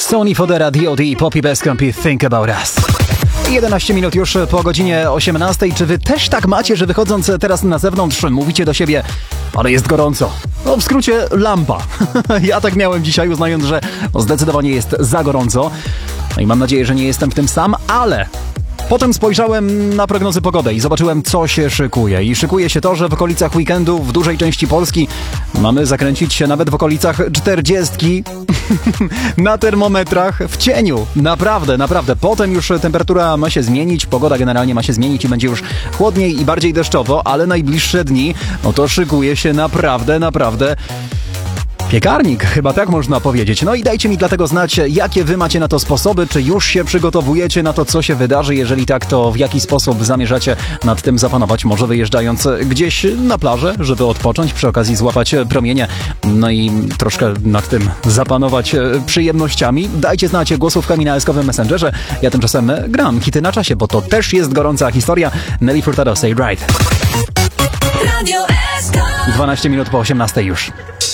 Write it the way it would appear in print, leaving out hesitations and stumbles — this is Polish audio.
Sony Fodera, D.O.D. Poppy Beskampi, Think About Us. 11 minut już po godzinie 18. Czy wy też tak macie, że wychodząc teraz na zewnątrz mówicie do siebie, ale jest gorąco? No w skrócie lampa. Ja tak miałem dzisiaj, uznając, że zdecydowanie jest za gorąco. No i mam nadzieję, że nie jestem w tym sam, ale potem spojrzałem na prognozy pogody i zobaczyłem, co się szykuje. I szykuje się to, że w okolicach weekendu w dużej części Polski mamy zakręcić się nawet w okolicach 40 na termometrach w cieniu. Naprawdę, naprawdę. Potem już temperatura ma się zmienić, pogoda generalnie ma się zmienić i będzie już chłodniej i bardziej deszczowo, ale najbliższe dni, no to szykuje się naprawdę piekarnik, chyba tak można powiedzieć. No i dajcie mi dlatego znać, jakie wy macie na to sposoby, czy już się przygotowujecie na to, co się wydarzy. Jeżeli tak, to w jaki sposób zamierzacie nad tym zapanować? Może wyjeżdżając gdzieś na plażę, żeby odpocząć, przy okazji złapać promienie, no i troszkę nad tym zapanować przyjemnościami. Dajcie znać głosówkami na eskowym Messengerze. Ja tymczasem gram hity na czasie, bo to też jest gorąca historia. Nelly Furtado, Say Right. 12 minut po 18 już.